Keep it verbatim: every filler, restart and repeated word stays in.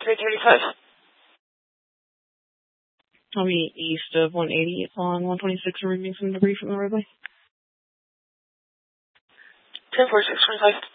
three thirty-five. I'll be east of one eighty on one twenty-six, removing some debris from the roadway. ten four six twenty-five.